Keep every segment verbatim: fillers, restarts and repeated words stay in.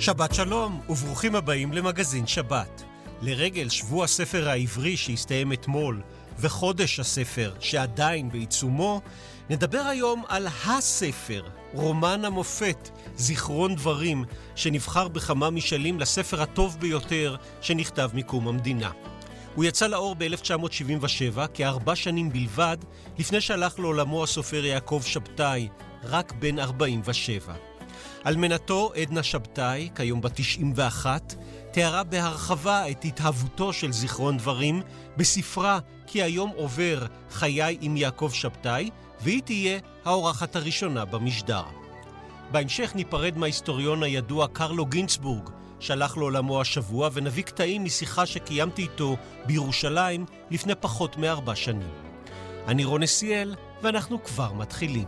שבת שלום וברוכים הבאים למגזין שבת. לרגל שבוע הספר העברי שהסתיים אתמול וחודש הספר שעדיין בעיצומו, נדבר היום על הספר, רומן המופת, זיכרון דברים, שנבחר בכמה משאלים לספר הטוב ביותר שנכתב מקום המדינה. הוא יצא לאור ב-אלף תשע מאות שבעים ושבע, כארבע שנים בלבד, לפני שהלך לעולמו הסופר יעקב שבתאי, רק בן ארבעים ושבע. אלמנתו עדנה שבתאי, כיום בת תשעים ואחת, תיארה בהרחבה את התהוותו של זיכרון דברים בספרה כי היום עובר חיי עם יעקב שבתאי, והיא תהיה האורחת הראשונה במשדר. בהמשך ניפרד מההיסטוריון הידוע קרלו גינסבורג, שהלך לעולמו השבוע, ונביא קטעים משיחה שקיימתי איתו בירושלים לפני פחות מארבע שנים. אני רון נסיאל, ואנחנו כבר מתחילים.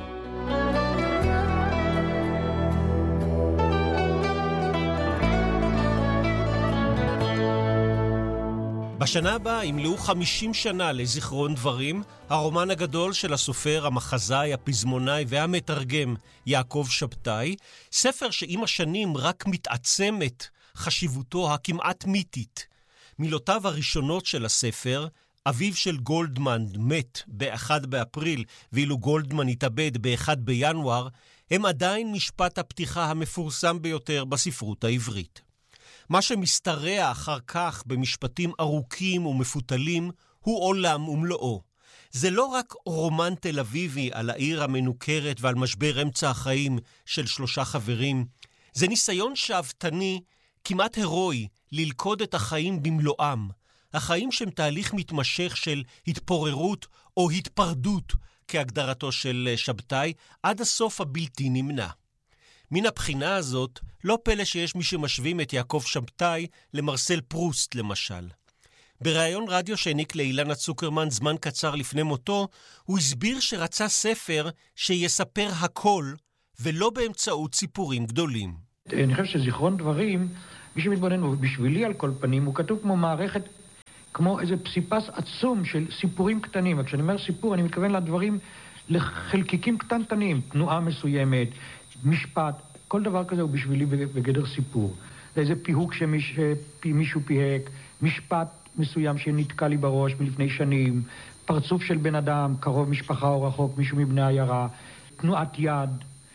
בשנה הבאה ימלאו חמישים שנה לזיכרון דברים, הרומן הגדול של הסופר, המחזאי, הפזמונאי והמתרגם יעקב שבתאי, ספר שעם השנים רק מתעצמת חשיבותו הכמעט מיתית. מילותיו הראשונות של הספר, אביו של גולדמן מת ב-אחד באפריל, ואילו גולדמן התאבד ב-אחד בינואר, הם עדיין משפט הפתיחה המפורסם ביותר בספרות העברית. מה שמשתרע אחר כך במשפטים ארוכים ומפותלים הוא עולם ומלואו. זה לא רק רומן תל אביבי על העיר המנוכרת ועל משבר אמצע החיים של שלושה חברים, זה ניסיון שאבטני, כמעט הרואי, ללכוד את החיים במלואם. החיים שהם תהליך מתמשך של התפוררות או התפרדות, כהגדרתו של שבתאי, עד הסוף הבלתי נמנע. מן הבחינה הזאת, לא פלא שיש מי שמשווים את יעקב שבתאי למרסל פרוסט למשל. בראיון רדיו שהעניק לאילנה צוקרמן זמן קצר לפני מותו, הוא הסביר שרצה ספר שיספר הכל, ולא באמצעות סיפורים גדולים. אני חושב שזיכרון דברים, מי שמתבונן, בשבילי על כל פנים, הוא כתוב כמו מערכת, כמו איזה פסיפס עצום של סיפורים קטנים. וכשאני אומר סיפור, אני מתכוון לדברים לחלקיקים קטנטנים, תנועה מסוימת, משפט, כל דבר כזה הוא בשבילי בגדר סיפור. זה איזה פיהוק שמישהו פיהק, משפט מסוים שנתקע לי בראש מלפני שנים, פרצוף של בן אדם, קרוב משפחה או רחוק, מישהו מבני העיירה, תנועת יד,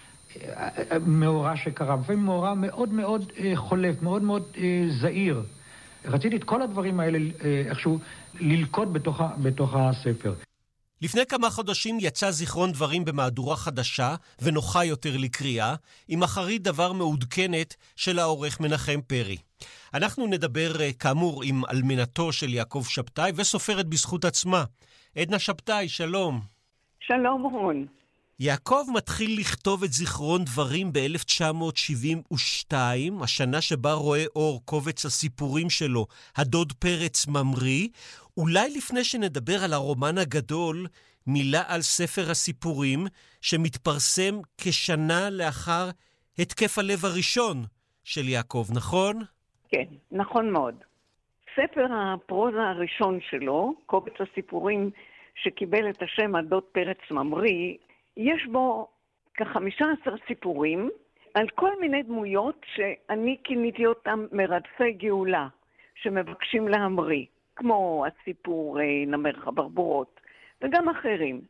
מאורע שקרה, לפעמים מאורע מאוד מאוד חולף, מאוד מאוד זהיר. רציתי את כל הדברים האלה איכשהו ללכוד בתוך, בתוך הספר. לפני כמה חודשים יצא זיכרון דברים במהדורה חדשה ונוחה יותר לקריאה, עם אחרית דבר מעודכנת של העורך מנחם פרי. אנחנו נדבר כאמור עם אלמנתו של יעקב שבתאי וסופרת בזכות עצמה. עדנה שבתאי, שלום. שלום רון. יעקב מתחיל לכתוב את זיכרון דברים ב-אלף תשע מאות שבעים ושתיים, השנה שבה רואה אור קובץ הסיפורים שלו, הדוד פרץ ממריא. אולי לפני שנדבר על הרומן הגדול, מילה על ספר הסיפורים שמתפרסם כשנה לאחר התקף הלב הראשון של יעקב, נכון? כן, נכון מאוד. ספר הפרוזה הראשון שלו, קובץ הסיפורים שקיבל את השם הדוד פרץ ממריא, יש בו כ-חמישה עשר סיפורים על כל מיני דמויות שאני כיניתי אותם מרדפי גאולה שמבקשים להמריא, כמו הסיפור נמר חברבורות וגם אחרים.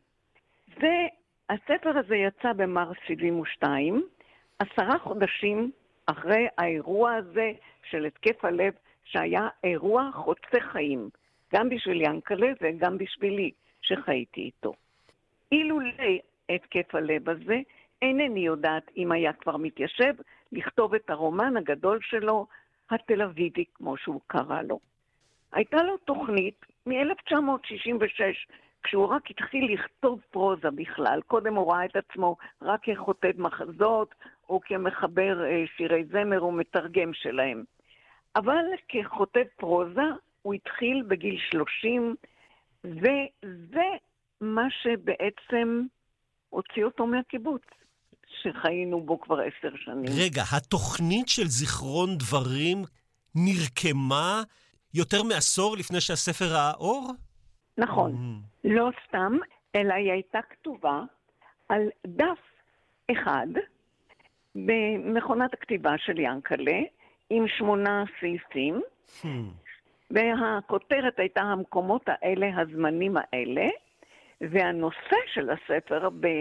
והספר הזה יצא במרס שבעים ושתיים, עשרה חודשים אחרי האירוע הזה של התקף הלב, שהיה אירוע חוצה חיים, גם בשביל ינקלה וגם בשבילי שחייתי איתו. אילולי התקף הלב הזה, אינני יודעת אם היה כבר מתיישב לכתוב את הרומן הגדול שלו, התל אביבי, כמו שהוא קרא לו. הייתה לו תוכנית מ-אלף תשע מאות שישים ושש, כשהוא רק התחיל לכתוב פרוזה בכלל. קודם הוא ראה את עצמו רק ככותב מחזות, או כמחבר שירי זמר ומתרגם שלהם. אבל ככותב פרוזה, הוא התחיל בגיל שלושים, וזה מה שבעצם הוציא אותו מהקיבוץ, שחיינו בו כבר עשר שנים. רגע, התוכנית של זיכרון דברים נרקמה יותר מעשור לפני שהספר ראה אור? נכון. Mm. לא סתם, אלא היא הייתה כתובה על דף אחד במכונת הכתיבה של ינקלה, עם שמונה סעיפים, Hmm. והכותרת הייתה המקומות האלה, הזמנים האלה, והנושא של הספר ב,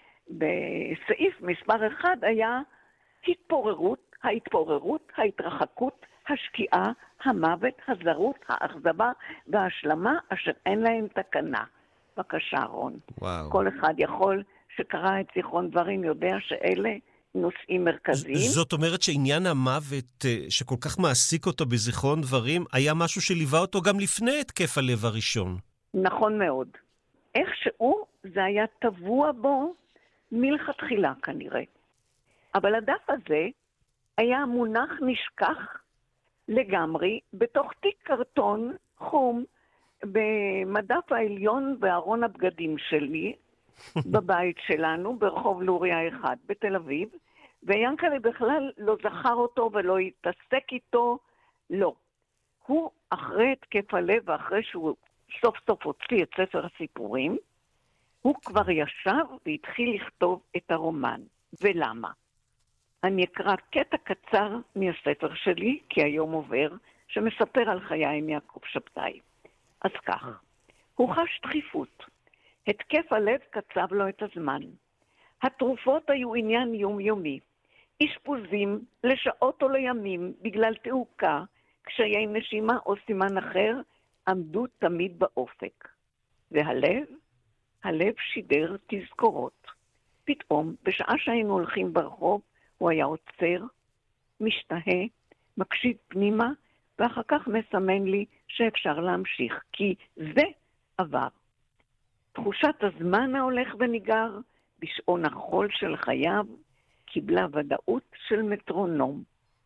בסעיף מספר אחד היה התפוררות, ההתפוררות, ההתרחקות, השקיעה, המוות, הזרות, האכזבה וההשלמה אשר אין להם תקנה. בבקשה, רון. וואו. כל אחד יכול שקרא את זיכרון דברים יודע שאלה נושאים מרכזיים. זאת אומרת שעניין המוות שכל כך מעסיק אותו בזיכרון דברים, היה משהו שליווה אותו גם לפני התקף הלב הראשון. נכון מאוד. איכשהו זה היה טבוע בו מלכתחילה כנראה. אבל הדף הזה היה מונח נשכח לגמרי בתוך תיק קרטון חום במדף העליון בארון הבגדים שלי, בבית שלנו, ברחוב לוריה אחד בתל אביב, ויאנקל'ה בכלל לא זכר אותו ולא התעסק איתו, לא. הוא אחרי התקף הלב ואחרי שהוא סוף סוף הוציא את ספר הסיפורים, הוא כבר ישב והתחיל לכתוב את הרומן. ולמה? אני אקרא קטע קצר מהספר שלי, כי היום עובר, שמספר על חיי עם יעקב שבתאי. אז כך, הוא חש דחיפות. התקף הלב קצב לו את הזמן. התרופות היו עניין יומיומי. אשפוזים לשעות או לימים בגלל תעוקה, קשיי נשימה או סימן אחר, עמדו תמיד באופק. והלב? הלב שידר תזכורות. פתאום, בשעה שהיינו הולכים ברחוב, הוא היה עוצר, משתהה, מקשיב פנימה, ואחר כך מסמן לי שאפשר להמשיך, כי זה עבר. תחושת הזמן ההולך וניגר, בשעון החול של חייו, קיבלה ודאות של מטרונום.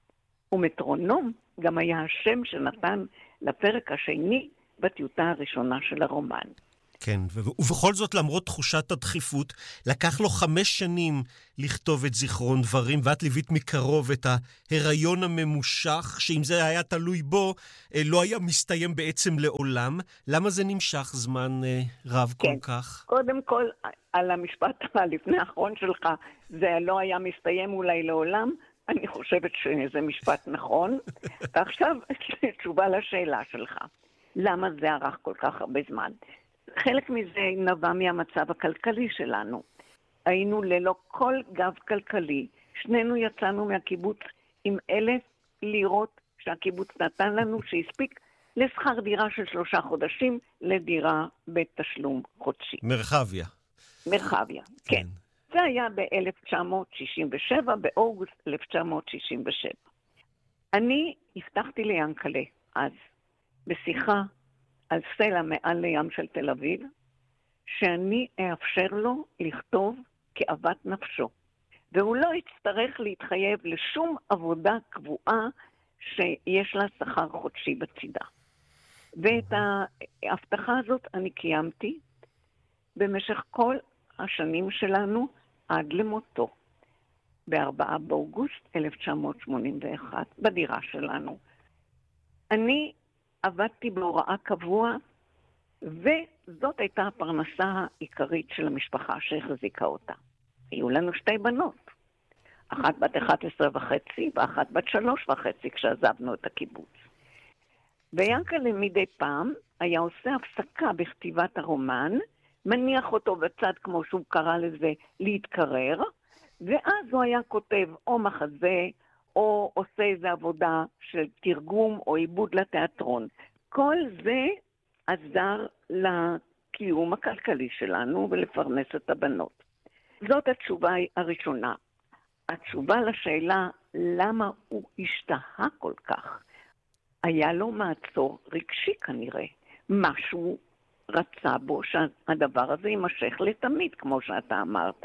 ומטרונום גם היה השם שנתן לפרק השני בטיוטה הראשונה של הרומן. כן, ובכל זאת, למרות תחושת הדחיפות, לקח לו חמש שנים לכתוב את זיכרון דברים, ואת ליווית מקרוב את ההיריון הממושך, שאם זה היה תלוי בו, לא היה מסתיים בעצם לעולם. למה זה נמשך זמן רב כן. כל כך? קודם כל, על המשפט הלפני האחרון שלך, זה לא היה מסתיים אולי לעולם, אני חושבת שזה משפט נכון. ועכשיו, תשובה לשאלה שלך. למה זה ארך כל כך הרבה זמן? חלק מזה נבע מהמצב הכלכלי שלנו. היינו ללא כל גב כלכלי. שנינו יצאנו מהקיבוץ עם אלף לירות שהקיבוץ נתן לנו, שהספיק לשכר דירה של שלושה חודשים לדירה בתשלום חודשי. מרחביה. מרחביה, כן. כן. זה היה ב-אלף תשע מאות שישים ושבע, באוגוסט אלף תשע מאות שישים ושבע. אני הבטחתי ליאנקל'ה אז, בשיחה על סלע מעל לים של תל אביב, שאני אאפשר לו לכתוב כאוות נפשו. והוא לא יצטרך להתחייב לשום עבודה קבועה שיש לה שכר חודשי בצידה. ואת ההבטחה הזאת אני קיימתי במשך כל השנים שלנו עד למותו. ב-ארבעה באוגוסט אלף תשע מאות שמונים ואחת, בדירה שלנו. אני עבדתי בהוראה קבוע, וזאת הייתה הפרנסה העיקרית של המשפחה שהחזיקה אותה. היו לנו שתי בנות, אחת בת אחת עשרה וחצי, ואחת בת שלוש וחצי כשעזבנו את הקיבוץ. ויאנקל'ה מדי פעם היה עושה הפסקה בכתיבת הרומן, מניח אותו בצד כמו שהוא קרא לזה להתקרר, ואז הוא היה כותב או מחזה, או עושה איזו עבודה של תרגום או עיבוד לתיאטרון. כל זה עזר לקיום הכלכלי שלנו ולפרנס את הבנות. זאת התשובה הראשונה. התשובה לשאלה למה הוא השתהה כל כך, היה לו מעצור רגשי כנראה. משהו רצה בו שהדבר הזה יימשך לתמיד, כמו שאתה אמרת.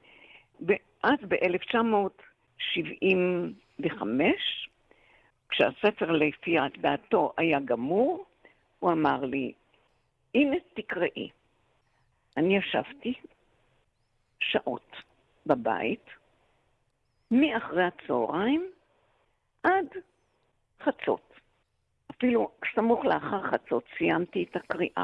ואז ב-אלף תשע מאות שבעים וחמש, כשהספר לפי דעתו היה גמור, הוא אמר לי, הנה תקראי. אני ישבתי שעות בבית, מאחרי הצהריים עד חצות. אפילו סמוך לאחר חצות סיימתי את הקריאה.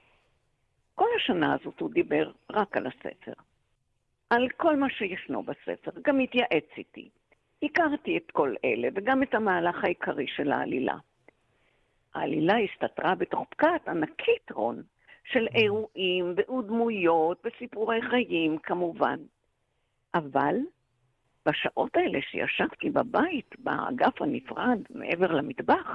כל השנה הזאת הוא דיבר רק על הספר. על כל מה שישנו בספר, גם התייעץ איתי. הכרתי את כל אלה, וגם את המהלך העיקרי של העלילה. העלילה הסתתרה בתוך פקעת ענקית, רון, של אירועים ודמויות וסיפורי חיים, כמובן. אבל בשעות האלה שישבתי בבית, באגף הנפרד, מעבר למטבח,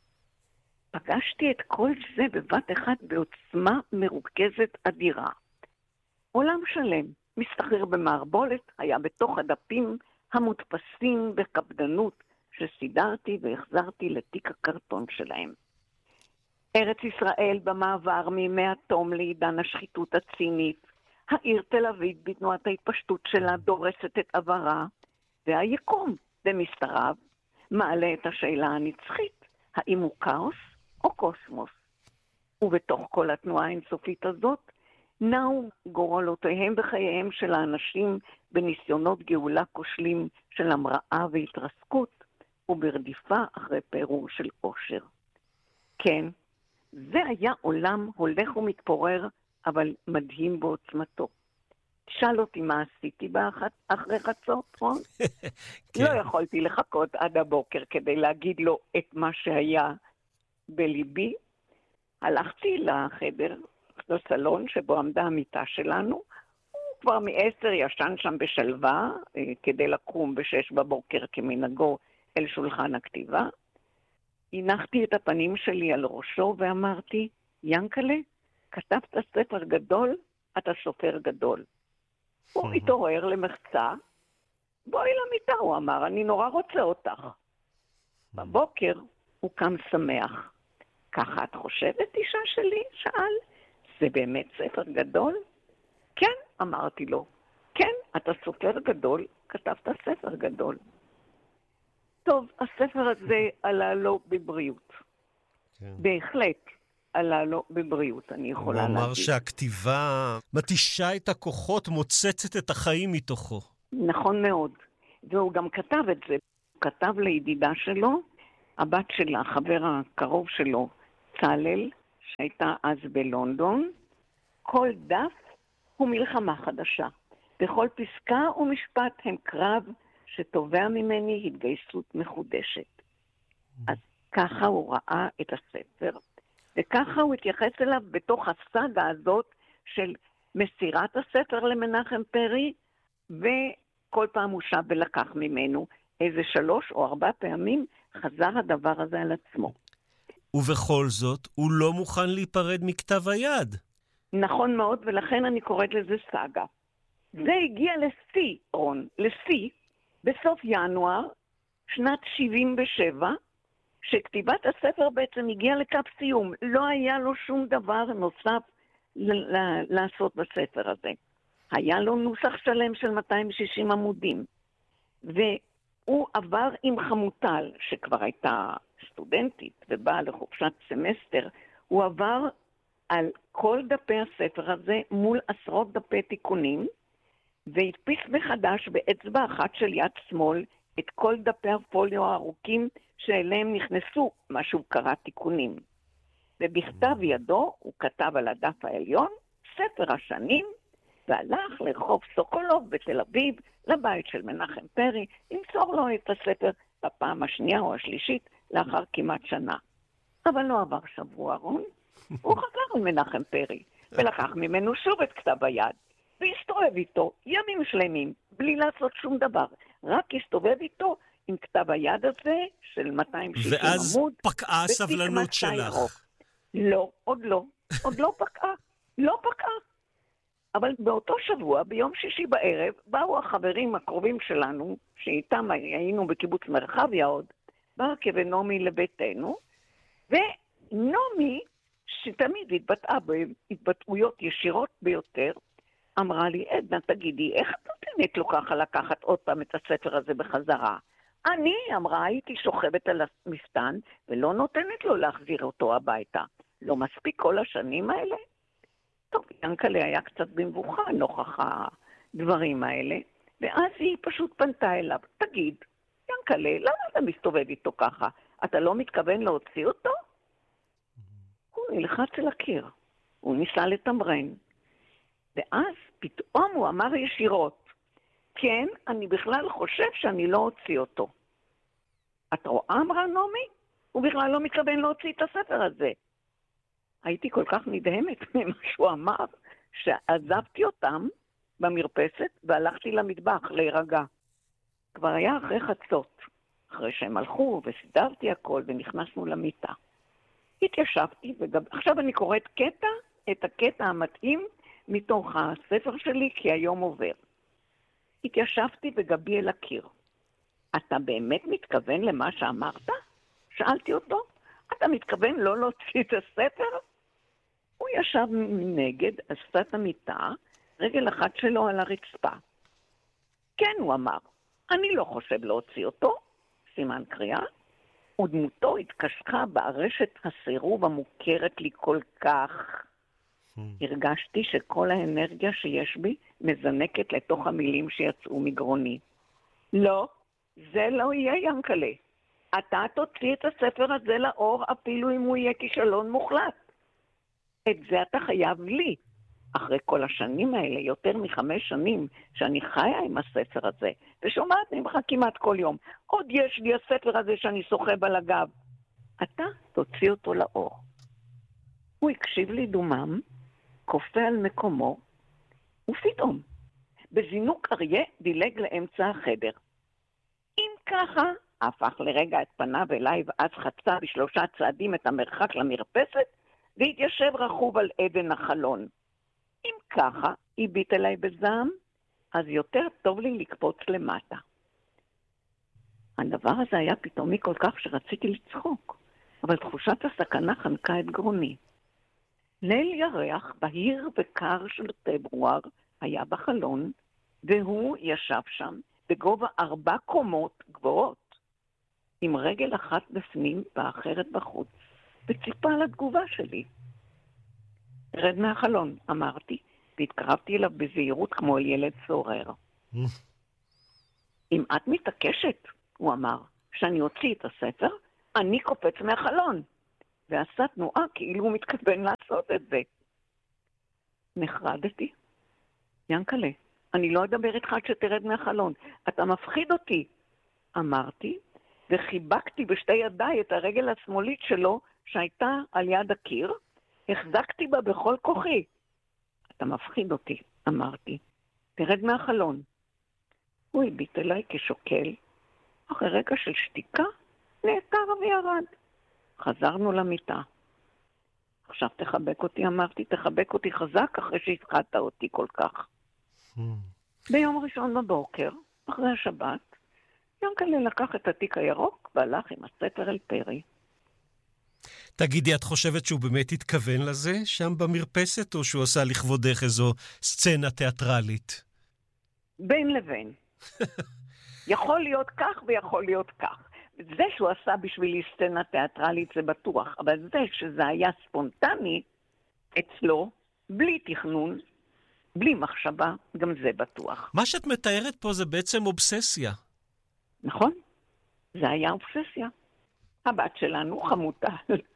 פגשתי את כל זה בבת אחת בעוצמה מרוכזת אדירה. עולם שלם, מסתחרר במערבולת, היה בתוך הדפים המודפסים בקפדנות שסידרתי והחזרתי לתיק הקרטון שלהם. ארץ ישראל במעבר מימי התום לעידן השחיתות הצינית, העיר תל אביב בתנועת ההתפשטות שלה דורסת את עברה, והיקום במסתריו מעלה את השאלה הנצחית, האם הוא כאוס או קוסמוס. ובתוך כל התנועה האינסופית הזאת, נעו גורלותיהם וחייהם של האנשים בניסיונות גאולה כושלים של המראה והתרסקות, וברדיפה אחרי פירור של אושר. כן, זה היה עולם הולך ומתפורר, אבל מדהים בעוצמתו. תשאל אותי מה עשיתי באחת, אחרי חצות, רון? כן. לא יכולתי לחכות עד הבוקר כדי להגיד לו את מה שהיה בליבי. הלכתי לחדר, לסלון שבו עמדה המיטה שלנו, הוא כבר מעשר ישן שם בשלווה, כדי לקום בשש בבוקר כמנהגו אל שולחן הכתיבה. הנחתי את הפנים שלי על ראשו ואמרתי, ינקלה, כתבת ספר גדול, אתה סופר גדול. הוא התעורר למחצה, בואי למיטה, הוא אמר, אני נורא רוצה אותך. בבוקר הוא קם שמח. ככה את חושבת, אישה שלי? שאל. זה באמת ספר גדול? כן, אמרתי לו. כן, אתה סופר גדול, כתבת ספר גדול. טוב, הספר הזה עלה לו בבריאות. כן. בהחלט עלה לו בבריאות, אני יכולה להגיד. הוא אמר שהכתיבה מתישה את הכוחות, מוצצת את החיים מתוכו. נכון מאוד. והוא גם כתב את זה. הוא כתב לידידה שלו, הבת שלה, החבר הקרוב שלו, צלל, שהייתה אז בלונדון, כל דף הוא מלחמה חדשה. בכל פסקה ומשפט הם קרב שתובע ממני התגייסות מחודשת. אז ככה הוא ראה את הספר, וככה הוא התייחס אליו בתוך הסאגה הזאת של מסירת הספר למנחם פרי, וכל פעם הוא שב ולקח ממנו. איזה שלוש או ארבע פעמים חזר הדבר הזה על עצמו. ובכל זאת, הוא לא מוכן להיפרד מכתב היד. נכון מאוד, ולכן אני קוראת לזה סאגה. זה הגיע לשיא, רון, לשיא, בסוף ינואר, שנת שבעים ושבע, שכתיבת הספר בעצם הגיעה לקו סיום. לא היה לו שום דבר נוסף ל- ל- לעשות בספר הזה. היה לו נוסח שלם של מאתיים ושישים עמודים. והוא עבר עם חמוטל, שכבר הייתה סטודנטית ובאה לחופשת סמסטר, הוא עבר על כל דפי הספר הזה מול עשרות דפי תיקונים, והדפיס מחדש באצבע אחת של יד שמאל את כל דפי הפוליו הארוכים שאליהם נכנסו מה שהוא קרא תיקונים. ובכתב ידו הוא כתב על הדף העליון ספר השנים, והלך לרחוב סוקולוב בתל אביב, לבית של מנחם פרי, למסור לו את הספר בפעם השנייה או השלישית לאחר כמעט שנה. אבל לא עבר שבוע, רון. הוא חזר על מנחם פרי, ולקח ממנו שוב את כתב היד, והסתובב איתו ימים שלמים, בלי לעשות שום דבר. רק הסתובב איתו עם כתב היד הזה של מאתיים ושישים עמוד. ואז פקעה הסבלנות שלך. לא, עוד לא. עוד לא פקעה. לא פקעה. אבל באותו שבוע, ביום שישי בערב, באו החברים הקרובים שלנו, שאיתם היינו בקיבוץ מרחביה עוד, ברכה ונעמי לביתנו, ונעמי, שתמיד התבטאה בהתבטאויות ישירות ביותר, אמרה לי, עדנה, תגידי, איך את נותנת לו ככה לקחת עוד פעם את הספר הזה בחזרה? אני, אמרה, הייתי שוכבת על המפתן, ולא נותנת לו להחזיר אותו הביתה. לא מספיק כל השנים האלה? טוב, ינקלה היה קצת במבוכה נוכח הדברים האלה, ואז היא פשוט פנתה אליו. תגיד, ינקלה, למה אתה מסתובב איתו ככה? אתה לא מתכוון להוציא אותו? הוא נלחץ אל הקיר. הוא ניסה לתמרן. ואז פתאום הוא אמר ישירות, כן, אני בכלל חושב שאני לא אוציא אותו. את רואה, אמרה נעמי? הוא בכלל לא מתכוון להוציא את הספר הזה. הייתי כל כך נדהמת ממה שהוא אמר, שעזבתי אותם במרפסת והלכתי למטבח להירגע. כבר היה אחרי חצות, אחרי שהם הלכו וסידרתי הכל ונכנסנו למיטה. התיישבתי, ועכשיו אני קוראת קטע, את הקטע המתאים מתוך הספר שלי, כי היום עובר. התיישבתי בגבי אל הקיר. אתה באמת מתכוון למה שאמרת? שאלתי אותו. אתה מתכוון לא להוציא את הספר? הוא ישב מנגד, עשה את המיטה, רגל אחת שלו על הרצפה. כן, הוא אמר, אני לא חושב להוציא אותו, סימן קריאה, ודמותו התקשחה בארשת הסירוב המוכרת לי כל כך. הרגשתי שכל האנרגיה שיש בי מזנקת לתוך המילים שיצאו מגרוני. לא, זה לא יהיה ינקלה. אתה תוציא את הספר הזה לאור אפילו אם הוא יהיה כישלון מוחלט. את זה אתה חייב לי. אחרי כל השנים האלה, יותר מחמש שנים שאני חיה עם הספר הזה, ושומעת ממך כמעט כל יום, עוד יש לי הספר הזה שאני סוחב על הגב. אתה תוציא אותו לאור. הוא הקשיב לי דומם, קופא על מקומו, ופתאום, בזינוק אריה דילג לאמצע החדר. אם ככה, הפך לרגע את פניו אליי, ואז חצה בשלושה צעדים את המרחק למרפסת, והתיישב רכוב על אבן החלון. אם ככה, הביט אליי בזעם, אז יותר טוב לי לקפוץ למטה. הדבר הזה היה פתאומי כל כך שרציתי לצחוק, אבל תחושת הסכנה חנקה את גרוני. ליל ירח, בהיר וקר של פברואר, היה בחלון, והוא ישב שם בגובה ארבע קומות גבוהות, עם רגל אחת בפנים ואחרת בחוץ, וציפה לתגובה שלי. רד מהחלון, אמרתי, והתקרבתי אליו בזהירות כמו אל ילד סורר. אם את מתעקשת, הוא אמר, שאני אוציא את הספר, אני קופץ מהחלון. ועשה תנועה כאילו הוא מתכוון לעשות את זה. נחרדתי. ינקלה, אני לא אדבר איתך עד שתרד מהחלון. אתה מפחיד אותי. אמרתי, וחיבקתי בשתי ידיי את הרגל השמאלית שלו שהייתה על יד הקיר, החזקתי בה בכל כוחי. אתה מפחיד אותי, אמרתי. תרד מהחלון. הוא הביט אליי כשוקל. אחרי רגע של שתיקה, נעתר וירד. חזרנו למיטה. עכשיו תחבק אותי, אמרתי, תחבק אותי חזק אחרי שהפחדת אותי כל כך. Hmm. ביום ראשון בבוקר, אחרי השבת, ינקלה לקח את התיק הירוק והלך עם הספר אל פרי. תגידי, את חושבת שהוא באמת התכוון לזה שם במרפסת, או שהוא עשה לכבודך איזו סצנה תיאטרלית? בין לבין. יכול להיות כך ויכול להיות כך. זה שהוא עשה בשבילי סצנה תיאטרלית זה בטוח, אבל זה שזה היה ספונטני אצלו, בלי תכנון, בלי מחשבה, גם זה בטוח. מה שאת מתארת פה זה בעצם אובססיה. נכון, זה היה אובססיה. הבת שלנו, חמוטל,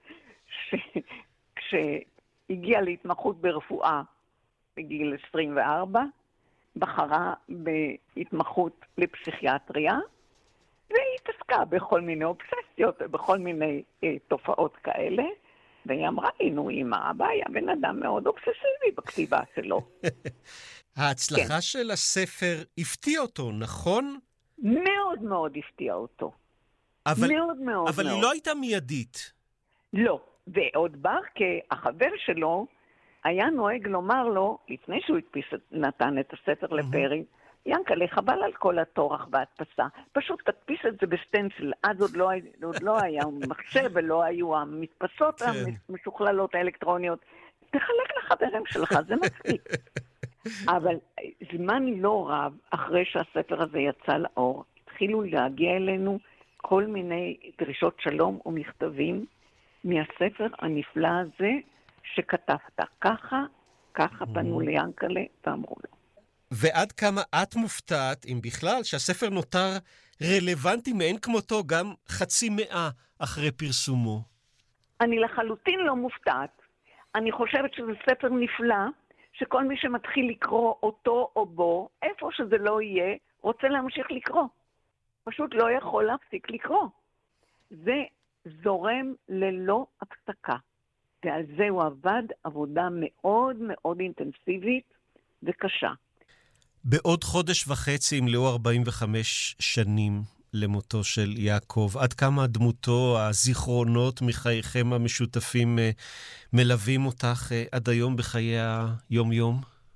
כשהגיעה להתמחות ברפואה בגיל עשרים וארבע, בחרה בהתמחות לפסיכיאטריה, והיא התעסקה בכל מיני אובססיות, בכל מיני אה, תופעות כאלה, והיא אמרה לי, נו, אמא, אבא היה בן אדם מאוד אובססיבי בכתיבה שלו. ההצלחה כן. של הספר הפתיע אותו, נכון? מאוד מאוד הפתיע אותו. אבל, מאוד מאוד אבל מאוד. היא לא הייתה מיידית. לא, ועוד ברקה, החבר שלו, היה נוהג לומר לו, לפני שהוא הדפיס, נתן את הספר לפרי, ינקלה, חבל על כל התורח וההדפסה. פשוט תדפיס את זה בסטנסיל. אז עוד לא, עוד לא היה מחשב ולא היו המדפסות כן. המשוכללות האלקטרוניות. תחלק לחברים שלך, זה מספיק. אבל זמן לא רב, אחרי שהספר הזה יצא לאור, התחילו להגיע אלינו כל מיני דרישות שלום ומכתבים מהספר הנפלא הזה שכתבת. ככה, ככה פנו ליאנקלה ואמרו לו. ועד כמה את מופתעת, אם בכלל, שהספר נותר רלוונטי מאין כמותו גם חצי מאה אחרי פרסומו? אני לחלוטין לא מופתעת. אני חושבת שזה ספר נפלא, שכל מי שמתחיל לקרוא אותו או בו, איפה שזה לא יהיה, רוצה להמשיך לקרוא. פשוט לא יכול להפסיק לקרוא. זה זורם ללא הפסקה. ועל זה הוא עבד עבודה מאוד מאוד אינטנסיבית וקשה. בעוד חודש וחצי ימלאו ארבעים וחמש שנים למותו של יעקב. עד כמה דמותו, הזיכרונות מחייכם המשותפים מלווים אותך עד היום בחיי היום-יום?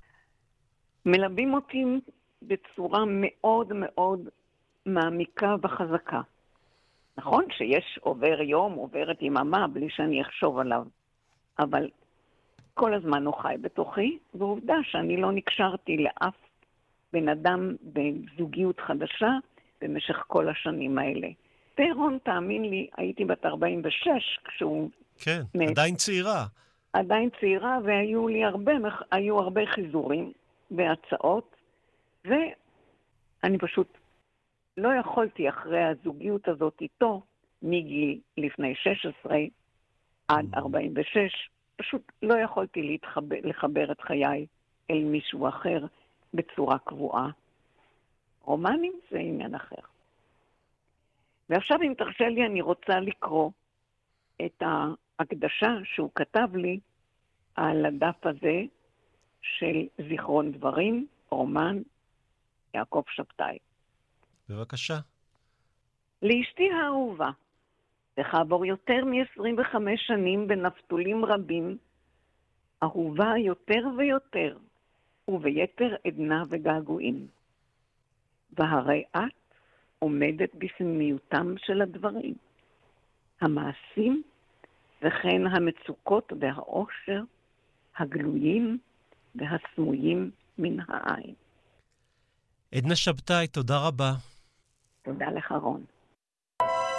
מלווים אותי בצורה מאוד מאוד מעמיקה וחזקה. נכון שיש עובר יום, עוברת יממה, בלי שאני אחשוב עליו. אבל כל הזמן הוא חי בתוכי, ועובדה שאני לא נקשרתי לאף בן אדם בזוגיות חדשה במשך כל השנים האלה. פרון, תאמין לי, הייתי בת ארבעים ושש כשהוא... כן, מת. עדיין צעירה. עדיין צעירה, והיו לי הרבה, היו הרבה חיזורים והצעות, ואני פשוט לא יכולתי אחרי הזוגיות הזאת איתו, מגיל לפני שש עשרה עד ארבעים ושש, פשוט לא יכולתי להתחבר, לחבר את חיי אל מישהו אחר בצורה קבועה. רומנים זה עניין אחר. ועכשיו אם תרשה לי אני רוצה לקרוא את ההקדשה שהוא כתב לי על הדף הזה של זיכרון דברים, רומן יעקב שבתאי. בבקשה. לאשתי האהובה, וכעבור יותר מ-עשרים וחמש שנים בנפתולים רבים, אהובה יותר ויותר, וביתר עדנה וגעגועים. והרי את עומדת בסמיותם של הדברים, המעשים וכן המצוקות והאושר, הגלויים והסמויים מן העין. עדנה שבתאי, תודה רבה. תודה לך רון.